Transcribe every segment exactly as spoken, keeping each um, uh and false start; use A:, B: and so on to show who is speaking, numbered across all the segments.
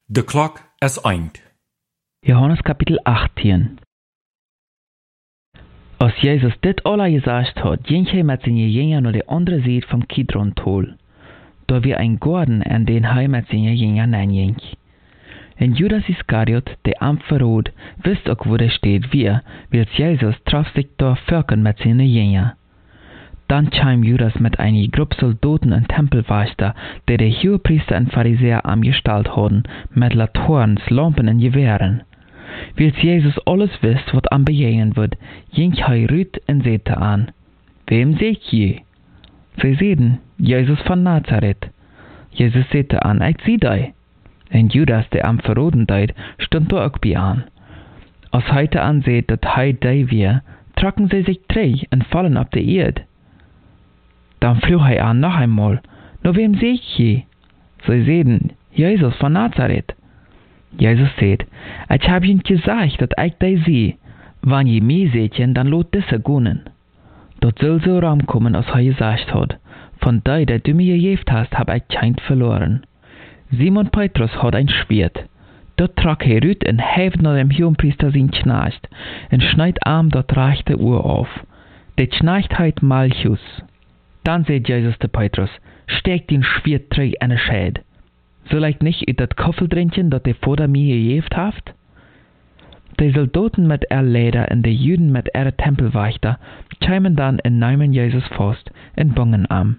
A: De klok is eind.
B: Johannes Kapitel achttien. Als Jesus dit alle gesagt hat, ging er mit seinen Jüngern naar de andere Seite vom Kidron-Tal. Da wir ein Garten, an den er mit seinen Jüngern hineinging. Und Judas Iskariot, der am Verrat, wisst auch, wo der steht, wir, weil Jesus traf sich da völkern mit seinen Jüngern. Dann kam Judas mit einer Gruppe Soldaten und Tempelwächter, der die Hohepriester und Pharisäer angestellt hatten, mit Laternen, Lampen und Gewehren. Weil Jesus alles wisst, was am begegnen wird, ging er rüt und sagte an: Wem seht ihr? Sie sagten: Jesus von Nazareth. Jesus sagte an: Ich sieh dich. Und Judas, der am Verraten deut, stund da auch bei an. Als heute ansieht, dass er die wir, trocken sie sich drei und fallen auf die Erde. Dann flog er an noch einmal: Nur wem seht ihr? Sie sagten: Jesus von Nazareth. Jesus sagt: Ich hab ihnen gesagt, dass ich dich sehe. Wenn ihr mich seht, dann lot diese gehen. Dort soll so rumkommen, als er gesagt hat: Von dir, der du mir gegeben hast, hab ich kein verloren. Simon Petrus hat ein Schwert. Dort trug er rüt und heft nach dem Hohenpriester sein Knecht und schneid arm dort rechte Uhr auf. Der Knecht heißt Malchus. Dann sagt Jesus zu Petrus: Steck den Schwert treu in den Schäd. Soll ich nicht in das Koffel trinken, das der Vater mir gegeben hat? Die Soldaten mit ihr Leder und die Juden mit ihrer Tempelwächter kamen dann und nahmen Jesus fest und bungen an.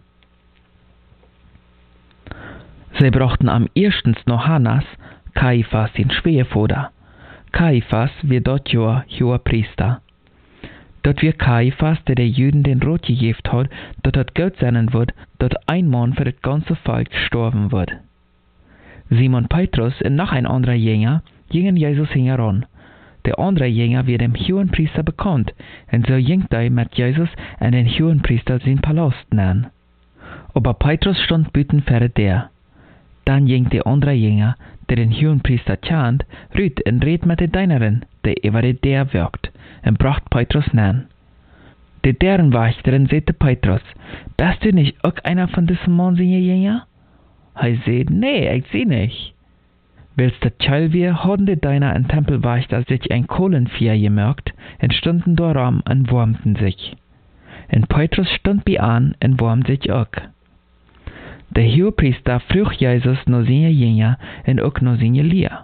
B: Sie brachten am erstens noch Hannas, Kaiphas, den Schwiegervater. Kaiphas wird dort ja Hohepriester. Dort wird Kaiphas, der der Juden den Rot gegeben hat, dort hat Gott sein wird, dort ein Mann für das ganze Volk sterben wird. Simon Petrus und noch ein anderer Jünger gingen Jesus heran. Der andere Jünger wird dem Hohenpriester bekannt, und so ging er mit Jesus an den Hohenpriester sein Palast nahen. Aber Petrus stand büten für der. Dann ging der andere Jünger, der den Hohenpriester kannt, rüt und red mit der Dienerin, der über der wirkt, und bracht Petrus nahen. Der deren Wächterin sagte Petrus: Bist du nicht auch einer von diesen Mann seine Jünger? Er sagt: Nee, ich seh nicht. Willst du teil wir, hatten die Diener im Tempelwächter sich ein Kohlenfeuer gemerkt und stunden darum und wärmten sich. Und Petrus stund bei an und wärmte sich auch. Der Hohepriester frug Jesus nach seine Jünger und auch nach seine Lehre.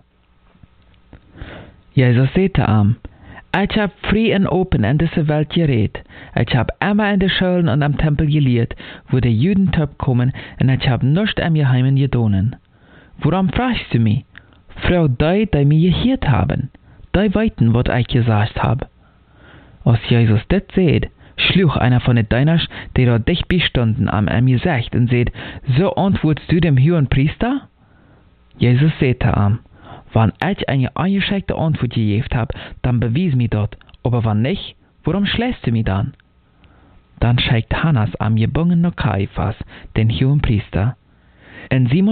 B: Jesus sagte ihm: Ich hab frei und open in diese Welt geredet. Ich hab immer in den Schulen und am Tempel gelehrt, wo die Juden top kommen, und ich hab nichts am Geheimen gedonen. Warum fragst du mich? Frag die, die mir gehört haben. Die weiten, was ich gesagt hab. Als Jesus das seht, schlug einer von den Dieners, die da dicht bestanden, am ihm gesagt und sagt: So antwortest du dem Hohenpriester? Jesus sagte ihm: Wenn ich eine eingeschränkte Antwort gegeben hab, dann bewies mir dort. Aber wenn nicht, warum schlägst du mich dann? Dann schickt Hannas am gebungenen Kaiphas, den Hohenpriester. Und Simon